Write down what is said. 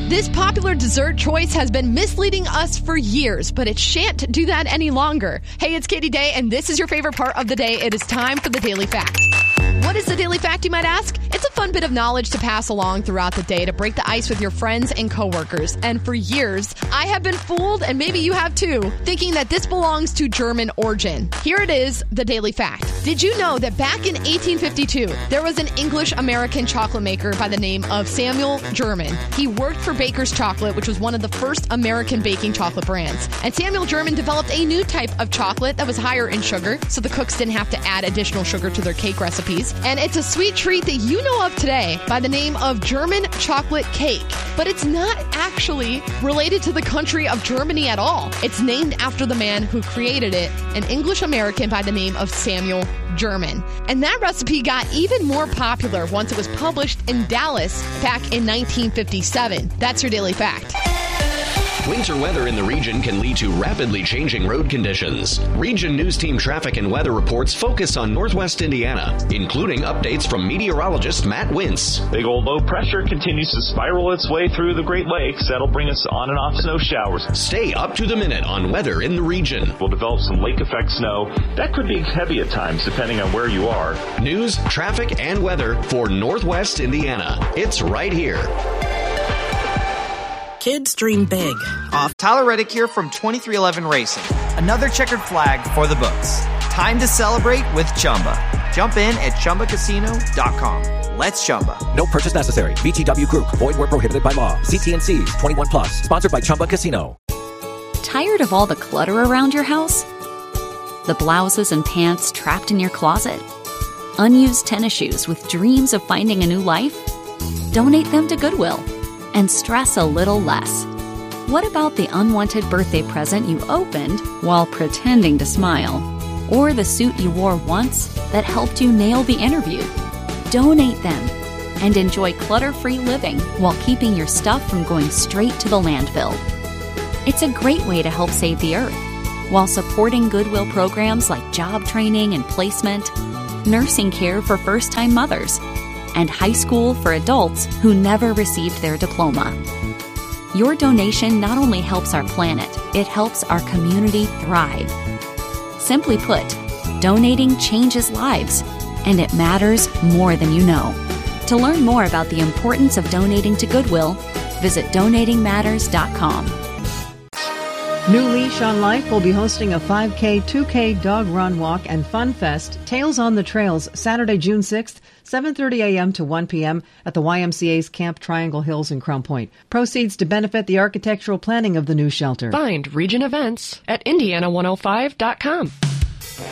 This popular dessert choice has been misleading us for years, but it shan't do that any longer. Hey, it's Katie Day, and this is your favorite part of the day. It is time for the Daily Fact. What is the Daily Fact, you might ask? It's a fun bit of knowledge to pass along throughout the day to break the ice with your friends and coworkers. And for years, I have been fooled, and maybe you have too, thinking that this belongs to German origin. Here it is, the Daily Fact. Did you know that back in 1852, there was an English-American chocolate maker by the name of Samuel German? He worked for Baker's Chocolate, which was one of the first American baking chocolate brands. And Samuel German developed a new type of chocolate that was higher in sugar, so the cooks didn't have to add additional sugar to their cake recipes. And it's a sweet treat that you know of today by the name of German chocolate cake. But it's not actually related to the country of Germany at all. It's named after the man who created it, an English-American by the name of Samuel German. And that recipe got even more popular once it was published in Dallas back in 1957. That's your Daily Fact. Winter weather in the region can lead to rapidly changing road conditions. Region News Team traffic and weather reports focus on Northwest Indiana, including updates from meteorologist Matt Wintz. Big old low pressure continues to spiral its way through the Great Lakes. That'll bring us on and off snow showers. Stay up to the minute on weather in the region. We'll develop some lake effect snow. That could be heavy at times depending on where you are. News, traffic, and weather for Northwest Indiana. It's right here. Kids dream big. Tyler Reddick here from 2311 Racing. Another checkered flag for the books. Time to celebrate with Chumba. Jump in at ChumbaCasino.com. Let's Chumba. No purchase necessary. VGW Group. Void where prohibited by law. CT&Cs. 21 plus. Sponsored by Chumba Casino. Tired of all the clutter around your house? The blouses and pants trapped in your closet? Unused tennis shoes with dreams of finding a new life? Donate them to Goodwill and stress a little less. What about the unwanted birthday present you opened while pretending to smile? Or the suit you wore once that helped you nail the interview? Donate them and enjoy clutter-free living while keeping your stuff from going straight to the landfill. It's a great way to help save the earth while supporting Goodwill programs like job training and placement, nursing care for first-time mothers, and high school for adults who never received their diploma. Your donation not only helps our planet, it helps our community thrive. Simply put, donating changes lives, and it matters more than you know. To learn more about the importance of donating to Goodwill, visit donatingmatters.com. New Leash on Life will be hosting a 5K, 2K dog run, walk, and fun fest, Tales on the Trails, Saturday, June 6th, 7:30 a.m. to 1 p.m. at the YMCA's Camp Triangle Hills in Crown Point. Proceeds to benefit the architectural planning of the new shelter. Find Region Events at Indiana105.com.